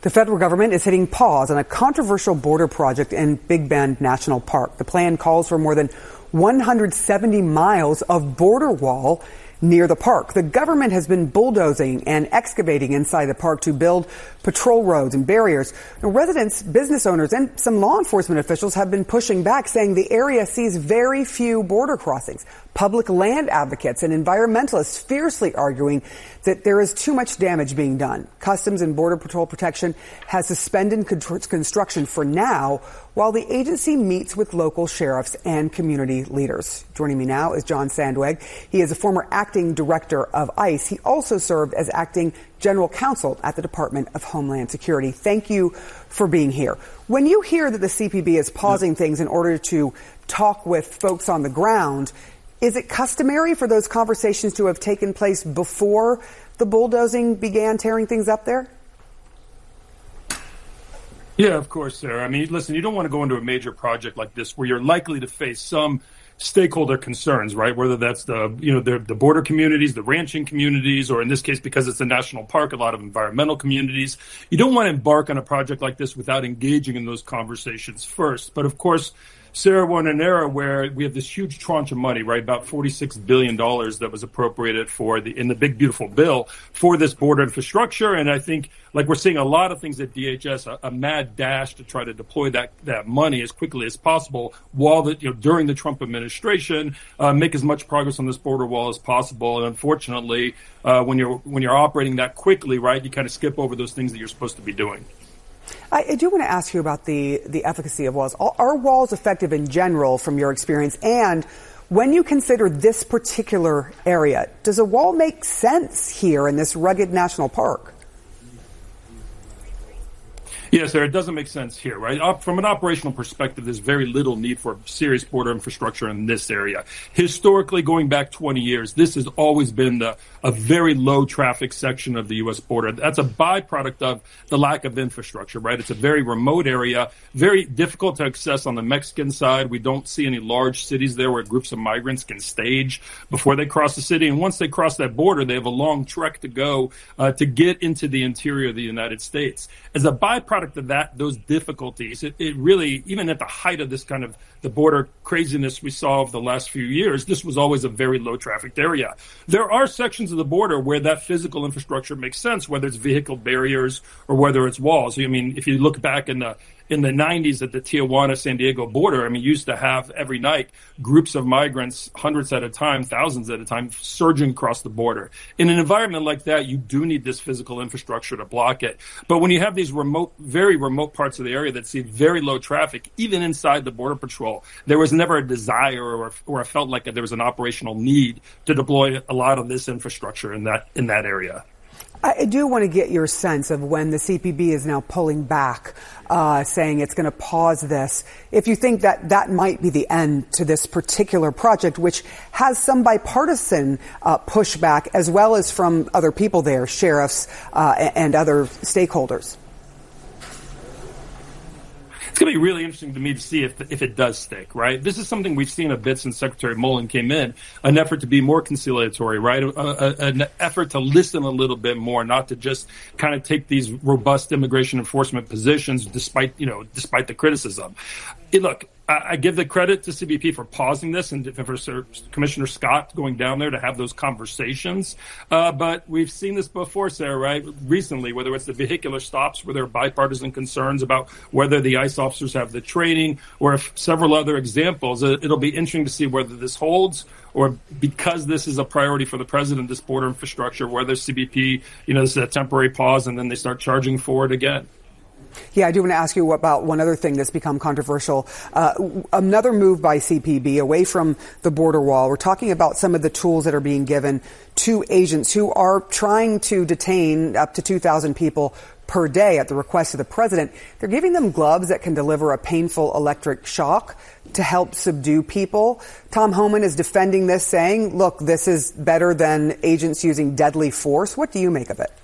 The federal government is hitting pause on a controversial border project in Big Bend National Park. The plan calls for more than 170 miles of border wall near the park. The government has been bulldozing and excavating inside the park to build patrol roads and barriers. Now, residents, business owners, and some law enforcement officials have been pushing back, saying the area sees very few border crossings. Public land advocates and environmentalists fiercely arguing that there is too much damage being done. Customs and Border Patrol Protection has suspended construction for now, while the agency meets with local sheriffs and community leaders. Joining me now is John Sandweg. He is a former acting director of ICE. He also served as acting general counsel at the Department of Homeland Security. Thank you for being here. When you hear that the CPB is pausing things in order to talk with folks on the ground, is it customary for those conversations to have taken place before the bulldozing began tearing things up there? Yeah, of course, Sarah. I mean, listen, you don't want to go into a major project like this where you're likely to face some stakeholder concerns, right? Whether that's the border communities, the ranching communities, or in this case, because it's a national park, a lot of environmental communities. You don't want to embark on a project like this without engaging in those conversations first. But of course, Sarah, we're in an era where we have this huge tranche of money, right? About $46 billion that was appropriated in the big, beautiful bill for this border infrastructure. And I think, like, we're seeing a lot of things at DHS, a mad dash to try to deploy that money as quickly as possible while during the Trump administration, make as much progress on this border wall as possible. And unfortunately, when you're operating that quickly, right, you kind of skip over those things that you're supposed to be doing. I do want to ask you about the efficacy of walls. Are walls effective in general from your experience? And when you consider this particular area, does a wall make sense here in this rugged national park? Yes, sir. It doesn't make sense here, right? From an operational perspective, there's very little need for serious border infrastructure in this area. Historically, going back 20 years, this has always been a very low traffic section of the U.S. border. That's a byproduct of the lack of infrastructure, right? It's a very remote area, very difficult to access on the Mexican side. We don't see any large cities there where groups of migrants can stage before they cross the city. And once they cross that border, they have a long trek to go to get into the interior of the United States. As a byproduct of those difficulties, it really, even at the height of this kind of the border craziness we saw over the last few years, this was always a very low trafficked area. There are sections of the border where that physical infrastructure makes sense, whether it's vehicle barriers or whether it's walls. I mean, if you look back in the 90s at the Tijuana-San Diego border, I mean, you used to have every night groups of migrants, hundreds at a time, thousands at a time, surging across the border. In an environment like that, you do need this physical infrastructure to block it. But when you have these very remote parts of the area that see very low traffic, even inside the Border Patrol, there was never a desire or I felt like there was an operational need to deploy a lot of this infrastructure in that area. I do want to get your sense of when the CPB is now pulling back, saying it's going to pause this. If you think that might be the end to this particular project, which has some bipartisan pushback as well as from other people there, sheriffs and other stakeholders. It's going to be really interesting to me to see if it does stick, right? This is something we've seen a bit since Secretary Mullen came in, an effort to be more conciliatory, right? An effort to listen a little bit more, not to just kind of take these robust immigration enforcement positions despite the criticism. Look, I give the credit to CBP for pausing this and for Commissioner Scott going down there to have those conversations. But we've seen this before, Sarah, right? Recently, whether it's the vehicular stops where there are bipartisan concerns about whether the ICE officers have the training or if several other examples. It'll be interesting to see whether this holds or because this is a priority for the president, this border infrastructure, whether CBP, this is a temporary pause and then they start charging for it again. Yeah, I do want to ask you about one other thing that's become controversial. Another move by CPB away from the border wall. We're talking about some of the tools that are being given to agents who are trying to detain up to 2,000 people per day at the request of the president. They're giving them gloves that can deliver a painful electric shock to help subdue people. Tom Homan is defending this, saying, look, this is better than agents using deadly force. What do you make of it?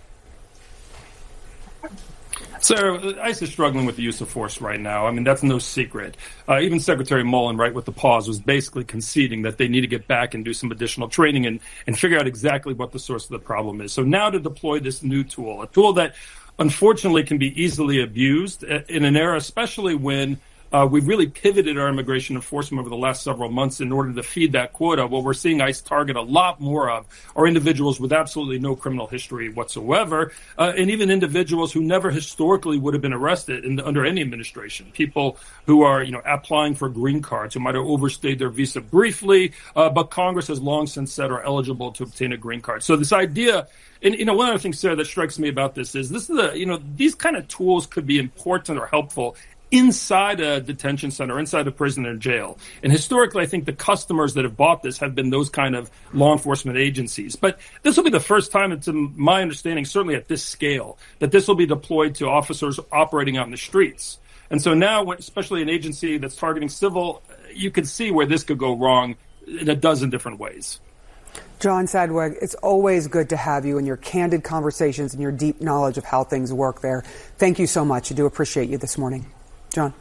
Sarah, ICE is struggling with the use of force right now. I mean, that's no secret. Even Secretary Mullen, right, with the pause, was basically conceding that they need to get back and do some additional training and figure out exactly what the source of the problem is. So now to deploy this new tool, a tool that unfortunately can be easily abused in an era, especially when we've really pivoted our immigration enforcement over the last several months in order to feed that quota. What we're seeing ICE target a lot more of are individuals with absolutely no criminal history whatsoever, and even individuals who never historically would have been arrested under any administration. People who are, applying for green cards, who might have overstayed their visa briefly, but Congress has long since said are eligible to obtain a green card. So this idea, and one other thing, Sarah, that strikes me about this is these kind of tools could be important or helpful inside a detention center, inside a prison or jail. And historically, I think the customers that have bought this have been those kind of law enforcement agencies. But this will be the first time, to my understanding, certainly at this scale, that this will be deployed to officers operating out in the streets. And so now, especially an agency that's targeting civil, you can see where this could go wrong in a dozen different ways. John Sadweg, it's always good to have you and your candid conversations and your deep knowledge of how things work there. Thank you so much. I do appreciate you this morning. John.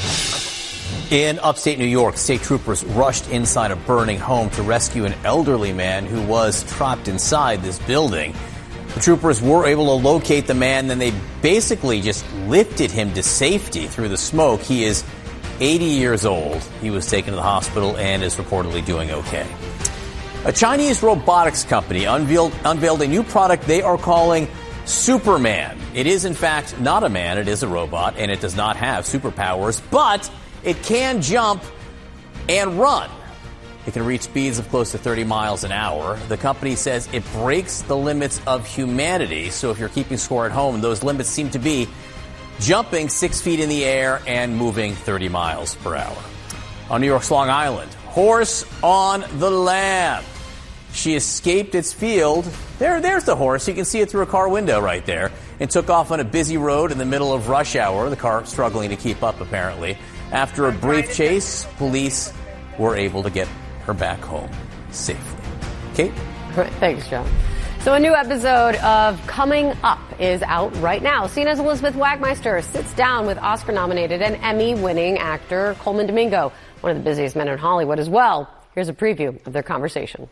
In upstate New York, state troopers rushed inside a burning home to rescue an elderly man who was trapped inside this building. The troopers were able to locate the man, then they basically just lifted him to safety through the smoke. He is 80 years old. He was taken to the hospital and is reportedly doing okay. A Chinese robotics company unveiled a new product they are calling Superman. It is, in fact, not a man. It is a robot, and it does not have superpowers, but it can jump and run. It can reach speeds of close to 30 miles an hour. The company says it breaks the limits of humanity. So if you're keeping score at home, those limits seem to be jumping 6 feet in the air and moving 30 miles per hour. On New York's Long Island, horse on the lam. She escaped its field. There's the horse. You can see it through a car window right there. And took off on a busy road in the middle of rush hour. The car struggling to keep up, apparently. After a brief chase, police were able to get her back home safely. Kate? Thanks, John. So a new episode of Coming Up is out right now. CNN's Elizabeth Wagmeister sits down with Oscar-nominated and Emmy-winning actor Colman Domingo, one of the busiest men in Hollywood as well. Here's a preview of their conversation.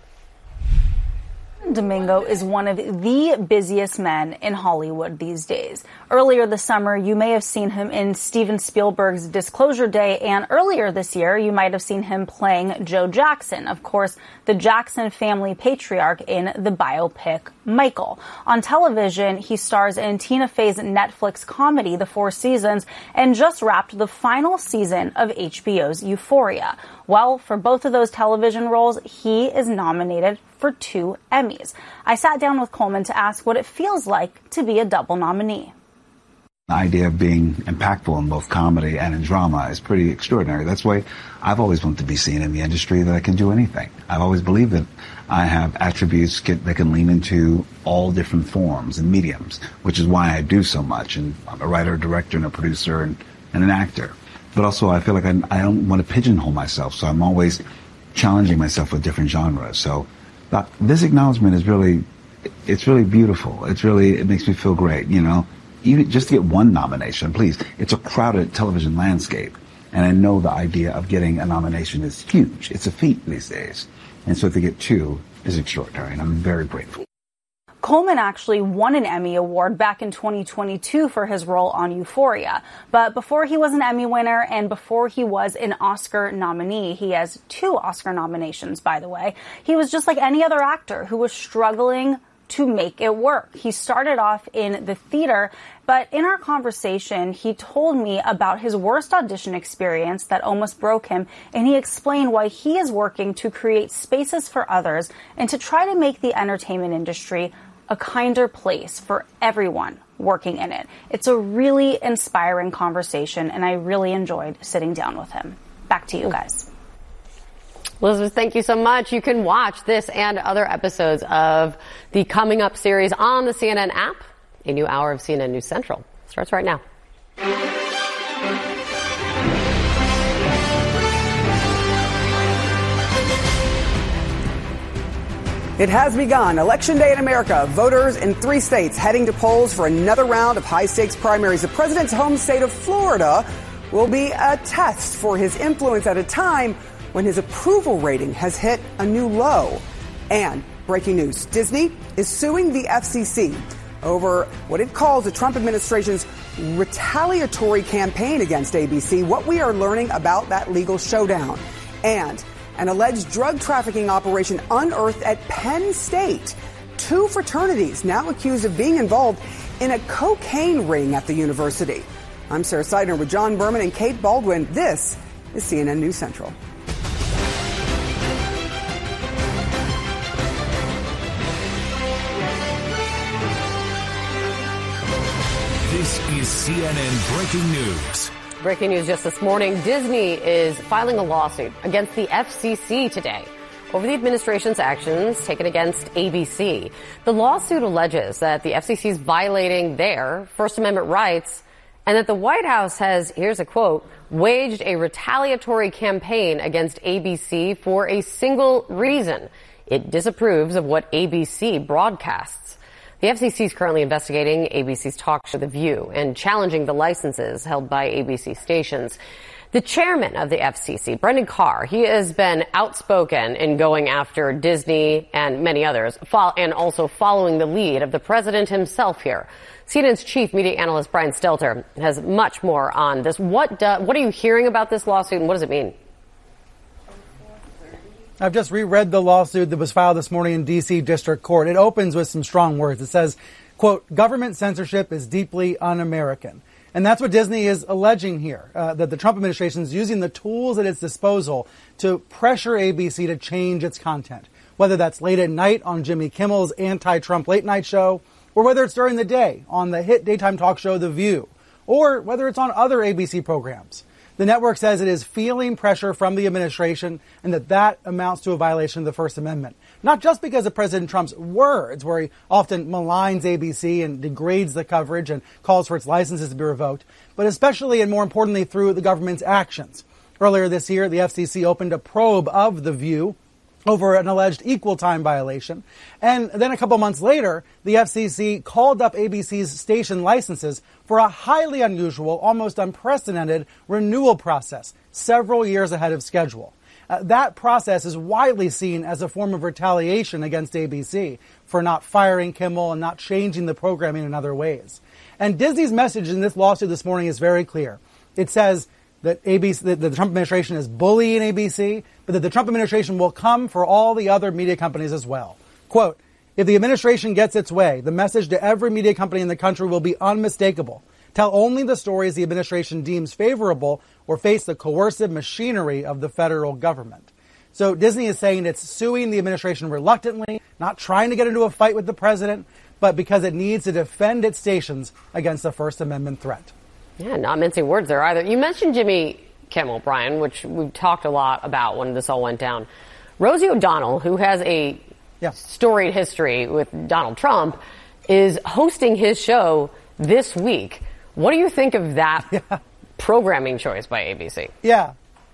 Domingo is one of the busiest men in Hollywood these days. Earlier this summer, you may have seen him in Steven Spielberg's Disclosure Day, and earlier this year, you might have seen him playing Joe Jackson, of course, the Jackson family patriarch in the biopic Michael. On television, he stars in Tina Fey's Netflix comedy, The Four Seasons, and just wrapped the final season of HBO's Euphoria. Well, for both of those television roles, he is nominated for 2 Emmys. I sat down with Colman to ask what it feels like to be a double nominee. The idea of being impactful in both comedy and in drama is pretty extraordinary. That's why I've always wanted to be seen in the industry that I can do anything. I've always believed that I have attributes that can lean into all different forms and mediums, which is why I do so much. And I'm a writer, director, and a producer, and an actor. But also I feel like I don't want to pigeonhole myself, so I'm always challenging myself with different genres. So this acknowledgement is really beautiful. It makes me feel great, Even just to get one nomination, please. It's a crowded television landscape. And I know the idea of getting a nomination is huge. It's a feat these days. And so to get 2 is extraordinary, and I'm very grateful. Colman actually won an Emmy Award back in 2022 for his role on Euphoria. But before he was an Emmy winner and before he was an Oscar nominee, he has 2 Oscar nominations, by the way, he was just like any other actor who was struggling to make it work. He started off in the theater, but in our conversation, he told me about his worst audition experience that almost broke him, and he explained why he is working to create spaces for others and to try to make the entertainment industry a kinder place for everyone working in it. It's a really inspiring conversation, and I really enjoyed sitting down with him. Back to you guys. Elizabeth, thank you so much. You can watch this and other episodes of the Coming Up series on the CNN app. A new hour of CNN News Central starts right now. It has begun. Election day in America. Voters in 3 states heading to polls for another round of high-stakes primaries. The president's home state of Florida will be a test for his influence at a time when his approval rating has hit a new low. And breaking news, Disney is suing the FCC over what it calls the Trump administration's retaliatory campaign against ABC, what we are learning about that legal showdown, and an alleged drug trafficking operation unearthed at Penn State. 2 fraternities now accused of being involved in a cocaine ring at the university. I'm Sarah Seidner with John Berman and Kate Baldwin. This is CNN News Central. This is CNN Breaking News. Breaking news just this morning. Disney is filing a lawsuit against the FCC today over the administration's actions taken against ABC. The lawsuit alleges that the FCC is violating their First Amendment rights and that the White House has, here's a quote, waged a retaliatory campaign against ABC for a single reason. It disapproves of what ABC broadcasts. The FCC is currently investigating ABC's talk show The View and challenging the licenses held by ABC stations. The chairman of the FCC, Brendan Carr, he has been outspoken in going after Disney and many others, and also following the lead of the president himself here. CNN's chief media analyst Brian Stelter has much more on this. What are you hearing about this lawsuit, and what does it mean? I've just reread the lawsuit that was filed this morning in D.C. District Court. It opens with some strong words. It says, quote, government censorship is deeply un-American. And that's what Disney is alleging here, that the Trump administration is using the tools at its disposal to pressure ABC to change its content, whether that's late at night on Jimmy Kimmel's anti-Trump late night show, or whether it's during the day on the hit daytime talk show The View, or whether it's on other ABC programs. The network says it is feeling pressure from the administration and that amounts to a violation of the First Amendment. Not just because of President Trump's words, where he often maligns ABC and degrades the coverage and calls for its licenses to be revoked, but especially and more importantly through the government's actions. Earlier this year, the FCC opened a probe of The View over an alleged equal time violation. And then a couple months later, the FCC called up ABC's station licenses for a highly unusual, almost unprecedented renewal process, several years ahead of schedule. That process is widely seen as a form of retaliation against ABC for not firing Kimmel and not changing the programming in other ways. And Disney's message in this lawsuit this morning is very clear. It says that the Trump administration is bullying ABC, but that the Trump administration will come for all the other media companies as well. Quote, if the administration gets its way, the message to every media company in the country will be unmistakable. Tell only the stories the administration deems favorable or face the coercive machinery of the federal government. So Disney is saying it's suing the administration reluctantly, not trying to get into a fight with the president, but because it needs to defend its stations against the First Amendment threat. Yeah, not mincing words there either. You mentioned Jimmy Kimmel, Brian, which we've talked a lot about when this all went down. Rosie O'Donnell, who has a storied history with Donald Trump, is hosting his show this week. What do you think of that programming choice by ABC? Yeah.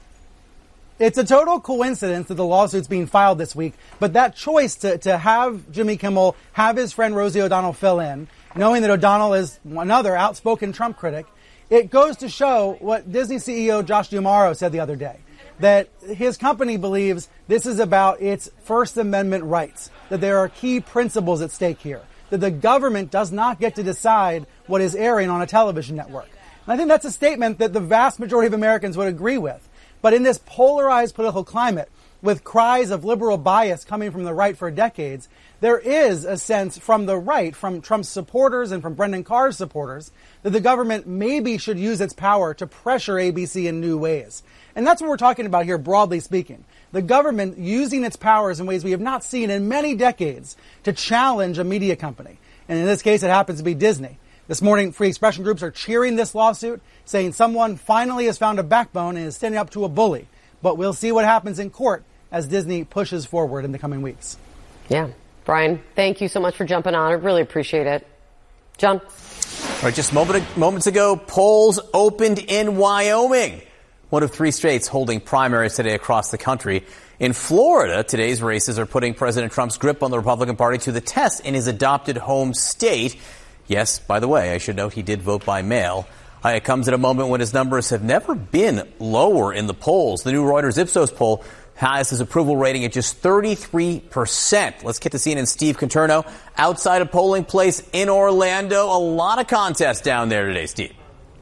It's a total coincidence that the lawsuit's being filed this week, but that choice to have Jimmy Kimmel have his friend Rosie O'Donnell fill in, knowing that O'Donnell is another outspoken Trump critic, it goes to show what Disney CEO Josh D'Amaro said the other day, that his company believes this is about its First Amendment rights, that there are key principles at stake here, that the government does not get to decide what is airing on a television network. And I think that's a statement that the vast majority of Americans would agree with. But in this polarized political climate, with cries of liberal bias coming from the right for decades, there is a sense from the right, from Trump's supporters and from Brendan Carr's supporters, that the government maybe should use its power to pressure ABC in new ways. And that's what we're talking about here, broadly speaking. The government using its powers in ways we have not seen in many decades to challenge a media company. And in this case, it happens to be Disney. This morning, free expression groups are cheering this lawsuit, saying someone finally has found a backbone and is standing up to a bully. But we'll see what happens in court as Disney pushes forward in the coming weeks. Yeah. Brian, thank you so much for jumping on. I really appreciate it. John? All right, just moments ago, polls opened in Wyoming, one of 3 states holding primaries today across the country. In Florida, today's races are putting President Trump's grip on the Republican Party to the test in his adopted home state. Yes, by the way, I should note he did vote by mail. It comes at a moment when his numbers have never been lower in the polls. The new Reuters Ipsos poll has his approval rating at just 33%. Let's get to CNN's Steve Conterno outside a polling place in Orlando. A lot of contests down there today, Steve.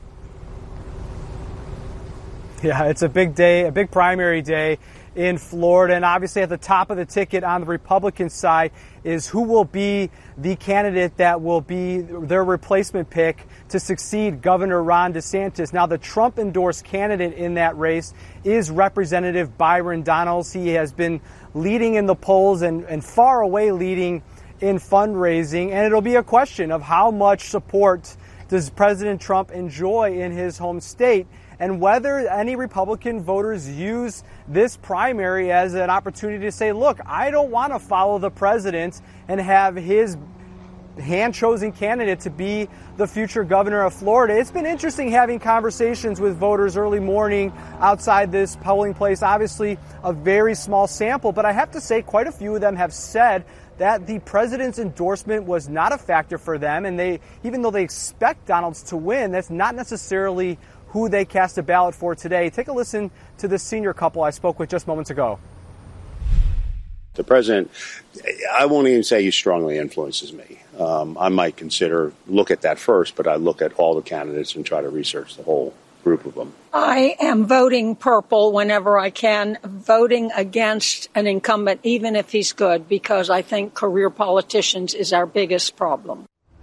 Yeah, it's a big day, a big primary day in Florida. And obviously at the top of the ticket on the Republican side is who will be the candidate that will be their replacement pick to succeed Governor Ron DeSantis. Now, the Trump-endorsed candidate in that race is Representative Byron Donalds. He has been leading in the polls and far away leading in fundraising. And it'll be a question of how much support does President Trump enjoy in his home state, and whether any Republican voters use this primary as an opportunity to say, look, I don't want to follow the president and have his hand-chosen candidate to be the future governor of Florida. It's been interesting having conversations with voters early morning outside this polling place. Obviously, a very small sample, but I have to say quite a few of them have said that the president's endorsement was not a factor for them, and even though they expect Donalds to win, that's not necessarily who they cast a ballot for today. Take a listen to this senior couple I spoke with just moments ago. The president, I won't even say he strongly influences me. I might look at that first, but I look at all the candidates and try to research the whole group of them. I am voting purple whenever I can, voting against an incumbent, even if he's good, because I think career politicians is our biggest problem.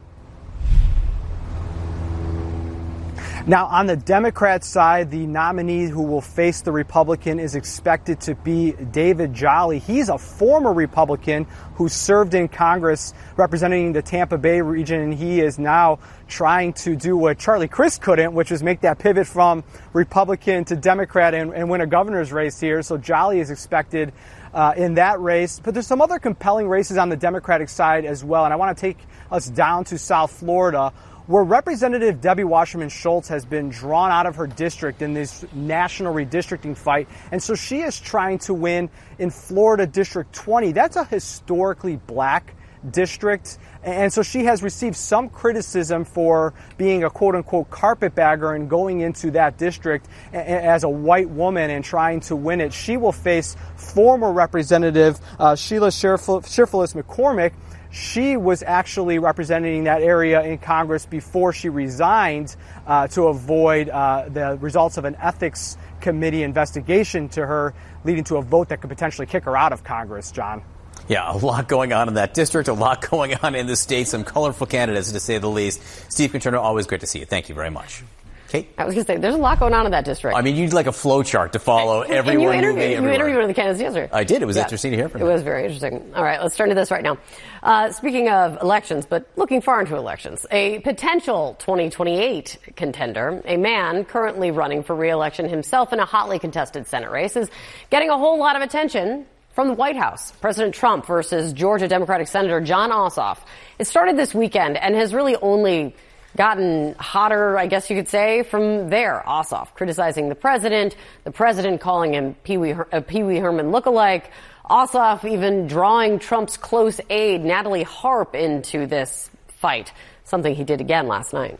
Now, on the Democrat side, the nominee who will face the Republican is expected to be David Jolly. He's a former Republican who served in Congress representing the Tampa Bay region, and he is now trying to do what Charlie Crist couldn't, which is make that pivot from Republican to Democrat and win a governor's race here. So Jolly is expected in that race. But there's some other compelling races on the Democratic side as well, and I want to take us down to South Florida, where Representative Debbie Wasserman Schultz has been drawn out of her district in this national redistricting fight. And so she is trying to win in Florida District 20. That's a historically black district. And so she has received some criticism for being a quote-unquote carpetbagger and going into that district as a white woman and trying to win it. She will face former Representative Sheila Shirfulis McCormick. She was actually representing that area in Congress before she resigned to avoid the results of an ethics committee investigation to her, leading to a vote that could potentially kick her out of Congress, John. Yeah, a lot going on in that district, a lot going on in the state, some colorful candidates, to say the least. Steve Conterno, always great to see you. Thank you very much. Kate? I was going to say, there's a lot going on in that district. I mean, you need like a flow chart to follow everyone moving everywhere. You interviewed one of the candidates yesterday. I did. It was interesting to hear from you. It was very interesting. All right, let's turn to this right now. Speaking of elections, but looking far into elections, a potential 2028 contender, a man currently running for re-election himself in a hotly contested Senate race, is getting a whole lot of attention from the White House. President Trump versus Georgia Democratic Senator Jon Ossoff. It started this weekend and has really only gotten hotter, I guess you could say, from there. Ossoff criticizing the president calling him Pee Wee Herman lookalike, Ossoff even drawing Trump's close aide Natalie Harp into this fight, something he did again last night.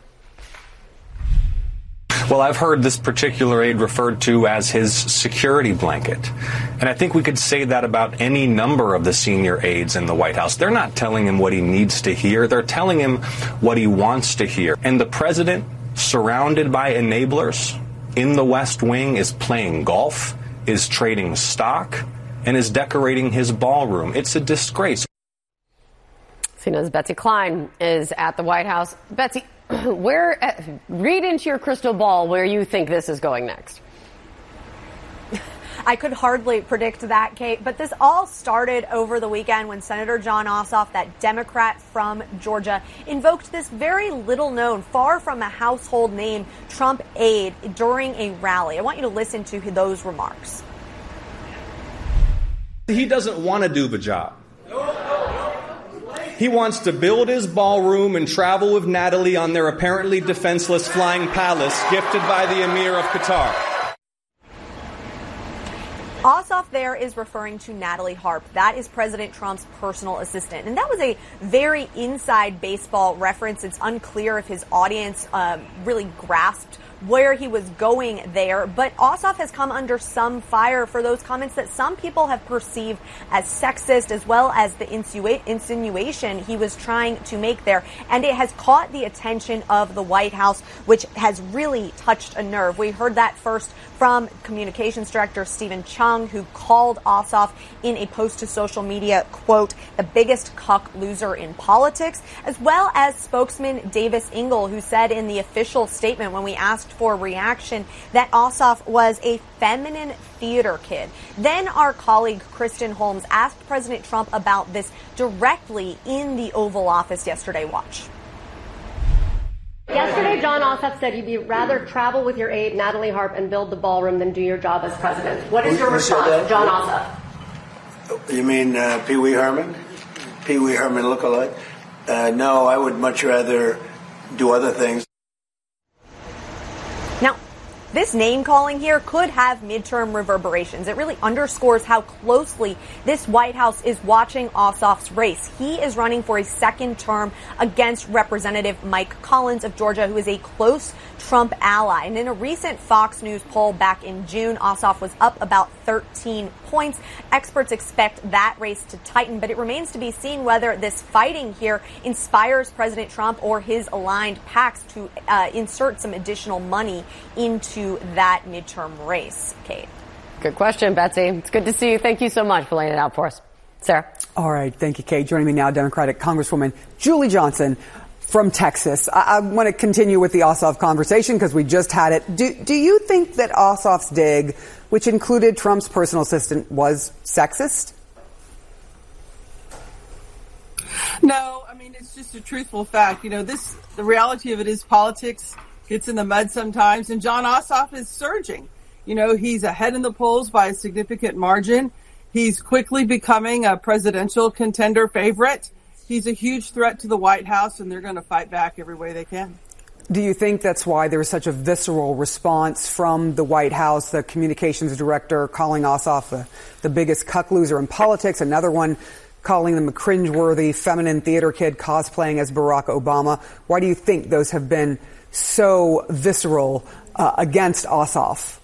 Well, I've heard this particular aide referred to as his security blanket. And I think we could say that about any number of the senior aides in the White House. They're not telling him what he needs to hear. They're telling him what he wants to hear. And the president, surrounded by enablers in the West Wing, is playing golf, is trading stock, and is decorating his ballroom. It's a disgrace. CNN's Betsy Klein is at the White House. Betsy, read into your crystal ball where you think this is going next. I could hardly predict that, Kate, but this all started over the weekend when Senator Jon Ossoff, that Democrat from Georgia, invoked this very little known, far from a household name, Trump aide during a rally. I want you to listen to those remarks. He doesn't want to do the job. He wants to build his ballroom and travel with Natalie on their apparently defenseless flying palace gifted by the Emir of Qatar. Ossoff Ossoff there is referring to Natalie Harp. That is President Trump's personal assistant. And that was a very inside baseball reference. It's unclear if his audience really grasped where he was going there. But Ossoff has come under some fire for those comments that some people have perceived as sexist, as well as the insinuation he was trying to make there. And it has caught the attention of the White House, which has really touched a nerve. We heard that first from Communications Director Stephen Chung, who called Ossoff in a post to social media, quote, the biggest cuck loser in politics, as well as spokesman Davis Ingle, who said in the official statement when we asked for reaction that Ossoff was a feminine theater kid. Then our colleague Kristen Holmes asked President Trump about this directly in the Oval Office yesterday. Watch. Yesterday, Jon Ossoff said you'd rather travel with your aide, Natalie Harp, and build the ballroom than do your job as president. What is your response, Jon Ossoff? You mean Pee Wee Herman? Pee Wee Herman lookalike? No, I would much rather do other things. Now, this name calling here could have midterm reverberations. It really underscores how closely this White House is watching Ossoff's race. He is running for a second term against Representative Mike Collins of Georgia, who is a close Trump ally. And in a recent Fox News poll back in June, Ossoff was up about 13 points. Experts expect that race to tighten, but it remains to be seen whether this fighting here inspires President Trump or his aligned PACs to insert some additional money into that midterm race. Kate. Good question, Betsy. It's good to see you. Thank you so much for laying it out for us. Sarah. All right. Thank you, Kate. Joining me now, Democratic Congresswoman Julie Johnson from Texas. I want to continue with the Ossoff conversation because we just had it. Do you think that Ossoff's dig, which included Trump's personal assistant, was sexist? No, I mean, it's just a truthful fact. You know, the reality of it is politics gets in the mud sometimes, and Jon Ossoff is surging. You know, he's ahead in the polls by a significant margin. He's quickly becoming a presidential contender favorite. He's a huge threat to the White House, and they're going to fight back every way they can. Do you think that's why there was such a visceral response from the White House, the communications director calling Ossoff the biggest cuck loser in politics, another one calling them a cringeworthy feminine theater kid cosplaying as Barack Obama? Why do you think those have been so visceral against Ossoff?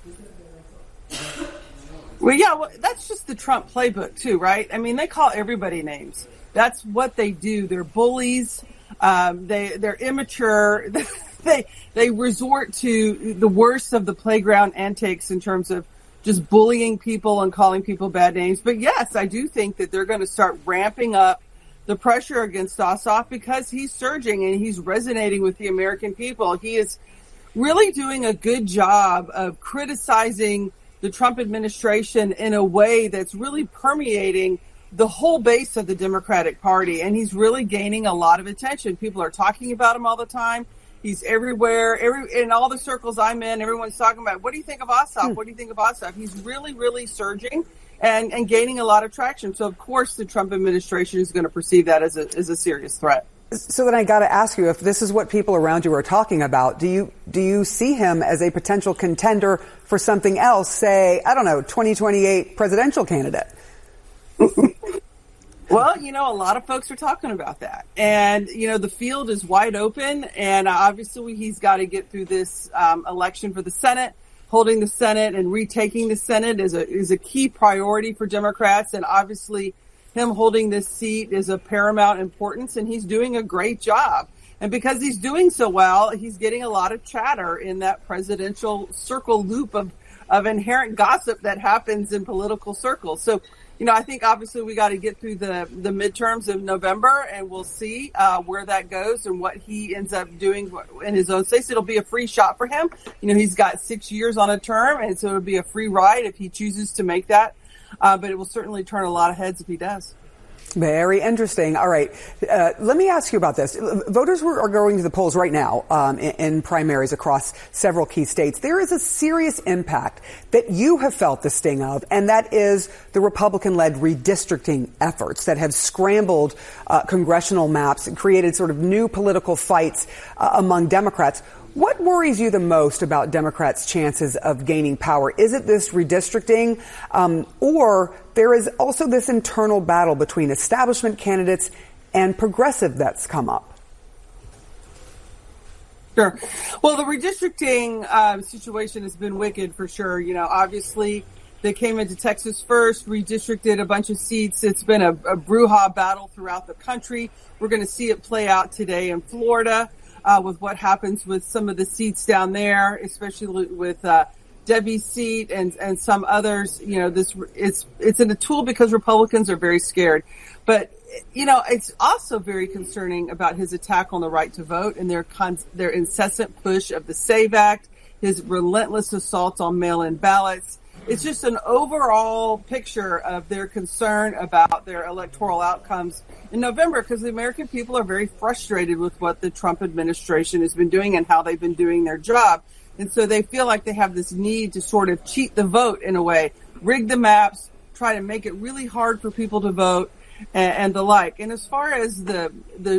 Well, that's just the Trump playbook, too, right? I mean, they call everybody names. That's what they do. They're bullies. They're immature. They resort to the worst of the playground antics in terms of just bullying people and calling people bad names. But yes, I do think that they're going to start ramping up the pressure against Ossoff because he's surging and he's resonating with the American people. He is really doing a good job of criticizing the Trump administration in a way that's really permeating the whole base of the Democratic Party, and he's really gaining a lot of attention. People are talking about him all the time. He's everywhere. In all the circles I'm in, everyone's talking about, what do you think of Ossoff? What do you think of Ossoff? He's really, really surging and gaining a lot of traction. So, of course, the Trump administration is going to perceive that as a serious threat. So then I got to ask you, if this is what people around you are talking about, do you see him as a potential contender for something else, say, I don't know, 2028 presidential candidate? Well, you know, a lot of folks are talking about that. And, you know, the field is wide open. And obviously he's got to get through this election for the Senate. Holding the Senate and retaking the Senate is a key priority for Democrats. And obviously him holding this seat is of paramount importance. And he's doing a great job. And because he's doing so well, he's getting a lot of chatter in that presidential circle loop of inherent gossip that happens in political circles. So, you know, I think obviously we got to get through the midterms of November, and we'll see where that goes and what he ends up doing in his own states. It'll be a free shot for him. You know, he's got 6 years on a term, and so it'll be a free ride if he chooses to make that. But it will certainly turn a lot of heads if he does. Very interesting. All right. Let me ask you about this. Voters are going to the polls right now in primaries across several key states. There is a serious impact that you have felt the sting of, and that is the Republican-led redistricting efforts that have scrambled congressional maps and created sort of new political fights among Democrats. What worries you the most about Democrats' chances of gaining power? Is it this redistricting, or there is also this internal battle between establishment candidates and progressive that's come up? Sure. Well, the redistricting situation has been wicked for sure. You know, obviously they came into Texas first, redistricted a bunch of seats. It's been a brouhaha battle throughout the country. We're going to see it play out today in Florida with what happens with some of the seats down there, especially with Debbie's seat and some others. You know, it's in a tool because Republicans are very scared. But you know, it's also very concerning about his attack on the right to vote and their incessant push of the SAVE Act, his relentless assaults on mail-in ballots. It's just an overall picture of their concern about their electoral outcomes in November, because the American people are very frustrated with what the Trump administration has been doing and how they've been doing their job. And so they feel like they have this need to sort of cheat the vote in a way, rig the maps, try to make it really hard for people to vote, and the like. And as far as the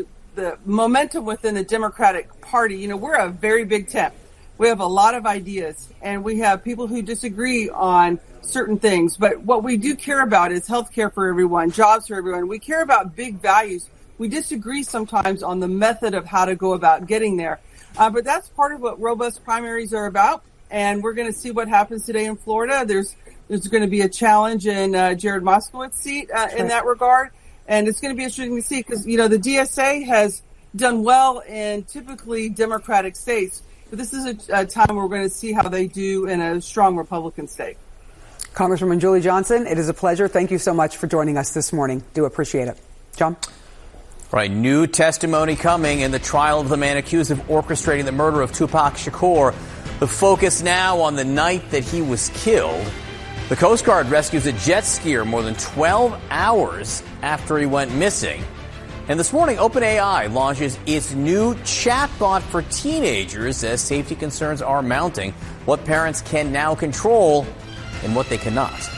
momentum within the Democratic Party, you know, we're a very big tent. We have a lot of ideas, and we have people who disagree on certain things. But what we do care about is health care for everyone, jobs for everyone. We care about big values. We disagree sometimes on the method of how to go about getting there. But that's part of what robust primaries are about. And we're going to see what happens today in Florida. There's going to be a challenge in Jared Moskowitz's seat in that regard. And it's going to be interesting to see because, you know, the DSA has done well in typically Democratic states. But this is a time where we're going to see how they do in a strong Republican state. Congresswoman Julie Johnson, it is a pleasure. Thank you so much for joining us this morning. Do appreciate it. John? Right, new testimony coming in the trial of the man accused of orchestrating the murder of Tupac Shakur. The focus now on the night that he was killed. The Coast Guard rescues a jet skier more than 12 hours after he went missing. And this morning, OpenAI launches its new chatbot for teenagers as safety concerns are mounting. What parents can now control and what they cannot.